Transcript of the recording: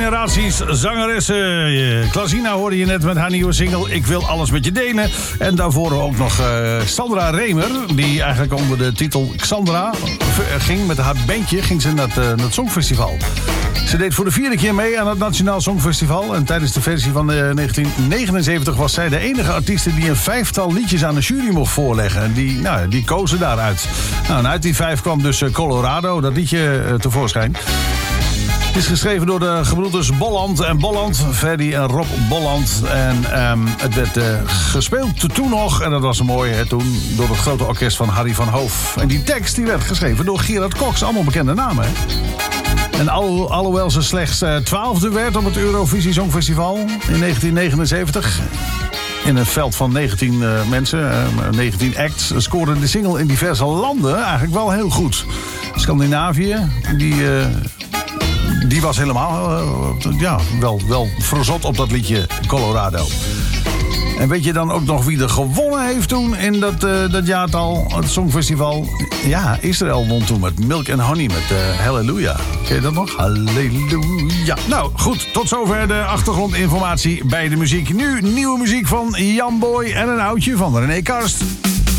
generaties zangeressen. Klasina hoorde je net met haar nieuwe single Ik wil alles met je delen. En daarvoor ook nog Sandra Remer, die eigenlijk onder de titel Xandra ging. Met haar bandje ging ze naar het Songfestival. Ze deed voor de 4e keer mee aan het Nationaal Songfestival. En tijdens de versie van 1979 was zij de enige artiest die een 5-tal liedjes aan de jury mocht voorleggen. En die kozen daaruit. En uit die 5 kwam dus Colorado, dat liedje tevoorschijn. Het is geschreven door de gebroeders Bolland en Bolland, Freddy en Rob Bolland. En het werd gespeeld toen nog, en dat was mooi toen, door het grote orkest van Harry van Hoof. En die tekst die werd geschreven door Gerard Cox, allemaal bekende namen. Hè? En alhoewel ze slechts 12e werd op het Eurovisie Songfestival in 1979... in een veld van 19 mensen, 19 acts, scoorde de single in diverse landen eigenlijk wel heel goed. Scandinavië, die was helemaal wel verzot op dat liedje Colorado. En weet je dan ook nog wie er gewonnen heeft toen in dat jaartal, het Songfestival? Ja, Israël won toen met Milk and Honey, met Hallelujah. Ken je dat nog? Hallelujah. Nou, goed, tot zover de achtergrondinformatie bij de muziek. Nu nieuwe muziek van Jan Boy en een oudje van René Karst.